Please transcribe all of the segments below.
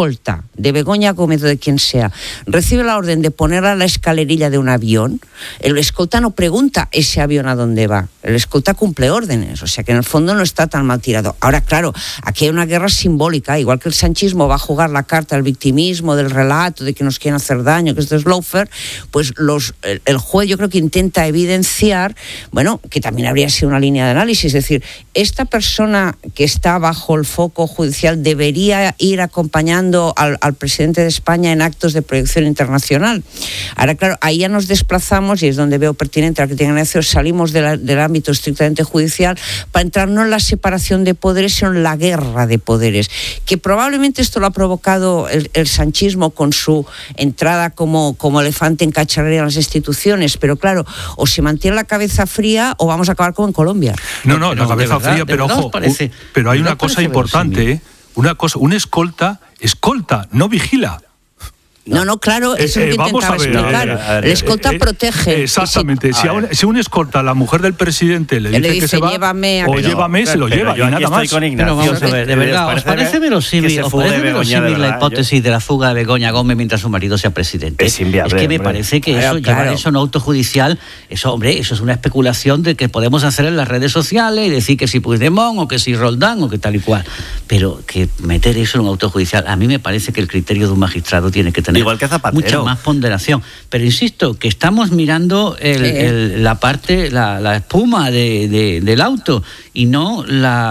escolta de Begoña Gómez o de quien sea recibe la orden de ponerla a la escalerilla de un avión, el escolta no pregunta ese avión a dónde va. El escolta cumple órdenes, o sea que en el fondo no está tan mal tirado. Ahora, claro, aquí hay una guerra simbólica, igual que el sanchismo va a jugar la carta del victimismo, del relato, de que nos quieren hacer daño, que esto es lawfare, pues el juez yo creo que intenta evidenciar, bueno, que también habría sido una línea de análisis, es decir, esta persona que está bajo el foco judicial debería ir acompañando al presidente de España en actos de proyección internacional. Ahora, claro, ahí ya nos desplazamos, y es donde veo pertinente la crítica en Ignacio, salimos del ámbito estrictamente judicial para entrar no en la separación de poderes, sino en la guerra de poderes, que probablemente esto lo ha provocado el sanchismo con su entrada como elefante en cacharrería en las instituciones, pero claro, o se mantiene la cabeza fría o vamos a acabar como en Colombia. No, la cabeza fría, pero ojo, pero hay una cosa importante, un escolta, no vigila. No, claro, eso es lo que intentaba explicar. El escolta protege. Exactamente. Si a un escolta, la mujer del presidente le dice que se va, llévame, se lo lleva, y nada más. Pero vamos a ver, de verdad, ¿os parece verosímil la hipótesis de la fuga de Begoña Gómez mientras su marido sea presidente? Es inviable. Es que me parece que eso, llevar eso en autojudicial, eso es una especulación de que podemos hacer en las redes sociales y decir que si Puigdemont o que si Roldán o que tal y cual. Pero que meter eso en un autojudicial, a mí me parece que el criterio de un magistrado tiene que tener igual que Zapatero, mucha más ponderación. Pero insisto, que estamos mirando la parte, la espuma del auto y no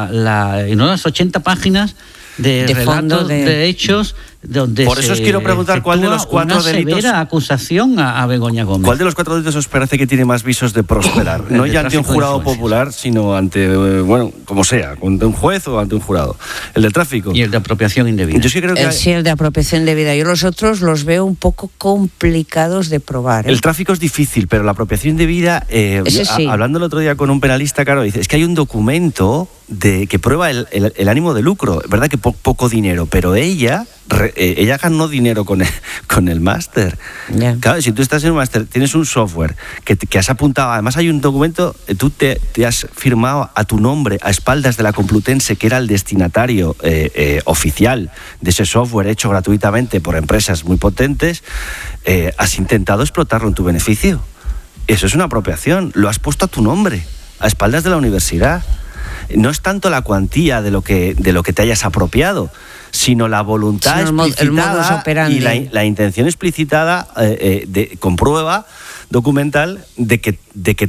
las 80 páginas de relatos de hechos donde por eso os quiero preguntar cuál de los cuatro delitos, una severa acusación a Begoña Gómez. ¿Cuál de los cuatro delitos os parece que tiene más visos de prosperar? No ya ante un jurado popular, sino ante, como sea, ante un juez o ante un jurado. El del tráfico. Y el de apropiación indebida. Yo sí creo que sí, el de apropiación indebida. Yo los otros los veo un poco complicados de probar. El tráfico es difícil, pero la apropiación indebida, sí. Hablando el otro día con un penalista, claro, dice, es que hay un documento que prueba el ánimo de lucro, verdad que poco dinero, pero ella ganó dinero con el máster. Yeah. Claro, si tú estás en un máster, tienes un software que has apuntado, además hay un documento, tú te has firmado a tu nombre a espaldas de la Complutense, que era el destinatario oficial de ese software hecho gratuitamente por empresas muy potentes, has intentado explotarlo en tu beneficio. Eso es una apropiación, lo has puesto a tu nombre, a espaldas de la universidad. No es tanto la cuantía de lo que te hayas apropiado, sino la voluntad explicitada y la intención explicitada con prueba documental de que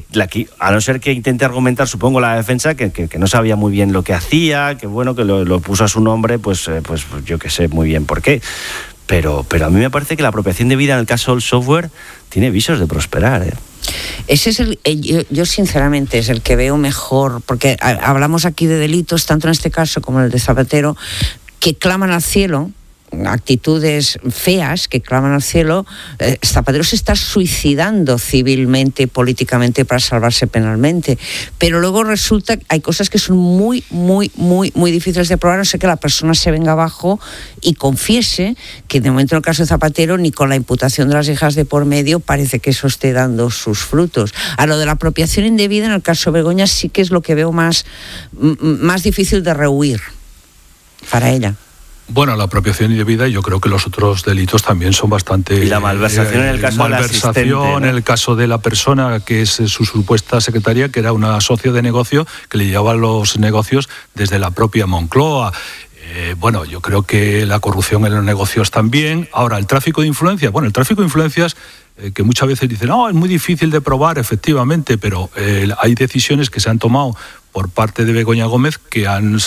a no ser que intente argumentar, supongo, la defensa que no sabía muy bien lo que hacía, que bueno, que lo puso a su nombre, pues yo que sé muy bien por qué. Pero a mí me parece que la apropiación debida en el caso del software tiene visos de prosperar, Ese es yo sinceramente es el que veo mejor, porque hablamos aquí de delitos, tanto en este caso como en el de Zapatero, que claman al cielo, actitudes feas que claman al cielo. Zapatero se está suicidando civilmente, políticamente, para salvarse penalmente, pero luego resulta que hay cosas que son muy, muy, muy, muy difíciles de probar, no sé, que la persona se venga abajo y confiese que de momento en el caso de Zapatero, ni con la imputación de las hijas de por medio parece que eso esté dando sus frutos. A lo de la apropiación indebida en el caso de Begoña sí que es lo que veo más difícil de rehuir para ella. Bueno, la apropiación indebida, yo creo que los otros delitos también son bastante... Y la malversación en el caso del asistente, ¿no? En el caso de la persona que es su supuesta secretaria, que era una socia de negocio que le llevaba los negocios desde la propia Moncloa. Bueno, yo creo que la corrupción en los negocios también. Ahora, el tráfico de influencias. Bueno, el tráfico de influencias, que muchas veces dicen, no, es muy difícil de probar, efectivamente, pero hay decisiones que se han tomado por parte de Begoña Gómez que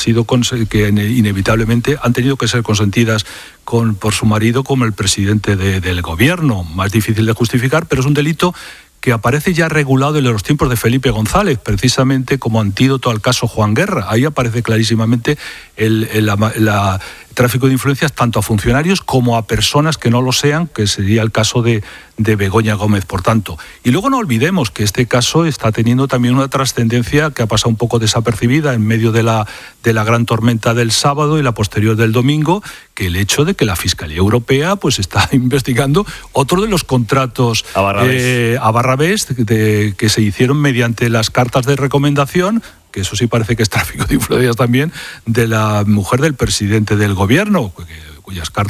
inevitablemente han tenido que ser consentidas por su marido como el presidente del gobierno. Más difícil de justificar, pero es un delito que aparece ya regulado en los tiempos de Felipe González, precisamente como antídoto al caso Juan Guerra. Ahí aparece clarísimamente el tráfico de influencias tanto a funcionarios como a personas que no lo sean, que sería el caso de Begoña Gómez, por tanto. Y luego no olvidemos que este caso está teniendo también una trascendencia que ha pasado un poco desapercibida en medio de la gran tormenta del sábado y la posterior del domingo, que el hecho de que la Fiscalía Europea pues está investigando otro de los contratos a Barrabés que se hicieron mediante las cartas de recomendación, que eso sí parece que es tráfico de influencias también, de la mujer del presidente del gobierno, cuyas cartas